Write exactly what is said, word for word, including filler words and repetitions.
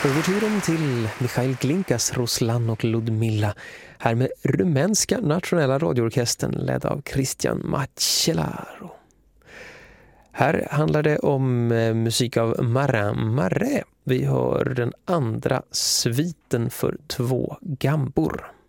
Overturen till Mikhail Glinkas Ruslan och Ludmilla, här med rumänska nationella radioorkestern ledd av Cristian Macellaro. Här handlar det om musik av Marin Marais. Vi hör den andra sviten för två gambor.